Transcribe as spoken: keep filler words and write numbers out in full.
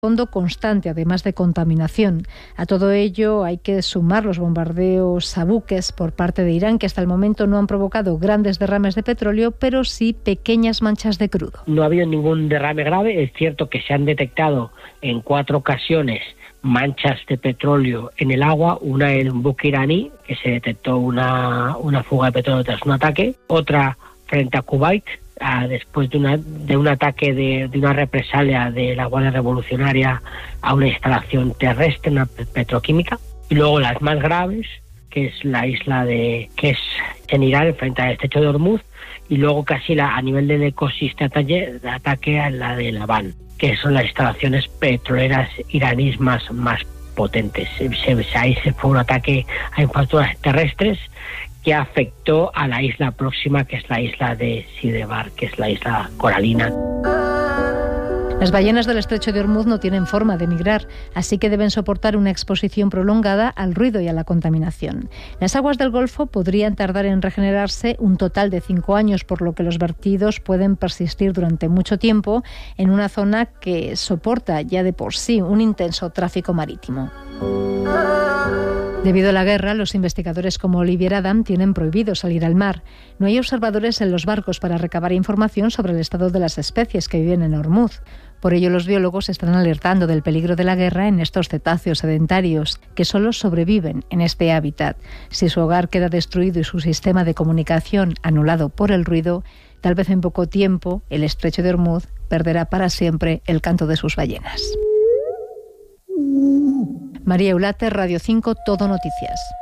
fondo constante, además de contaminación. A todo ello hay que sumar los bombardeos a buques por parte de Irán, que hasta el momento no han provocado grandes derrames de petróleo, pero sí pequeñas manchas de crudo. No ha habido ningún derrame grave. Es cierto que se han detectado en cuatro ocasiones manchas de petróleo en el agua, una en un buque iraní, que se detectó una, una fuga de petróleo tras un ataque, otra frente a Kuwait, a, después de, una, de un ataque de, de una represalia de la Guardia Revolucionaria a una instalación terrestre, una petroquímica, y luego las más graves, que es la isla de, que es en Irán, frente al estrecho de Hormuz, y luego casi la, a nivel del ecosistema de ataque a la de Laván, que son las instalaciones petroleras iraníes más, más potentes. Se, se, ahí se fue un ataque a infraestructuras terrestres que afectó a la isla próxima, que es la isla de Sidebar, que es la isla coralina. Las ballenas del estrecho de Hormuz no tienen forma de migrar, así que deben soportar una exposición prolongada al ruido y a la contaminación. Las aguas del Golfo podrían tardar en regenerarse un total de cinco años, por lo que los vertidos pueden persistir durante mucho tiempo en una zona que soporta ya de por sí un intenso tráfico marítimo. Debido a la guerra, los investigadores como Olivier Adam tienen prohibido salir al mar. No hay observadores en los barcos para recabar información sobre el estado de las especies que viven en Hormuz. Por ello, los biólogos están alertando del peligro de la guerra en estos cetáceos sedentarios, que solo sobreviven en este hábitat. Si su hogar queda destruido y su sistema de comunicación anulado por el ruido, tal vez en poco tiempo el estrecho de Hormuz perderá para siempre el canto de sus ballenas. María Eulate, Radio cinco, Todo Noticias.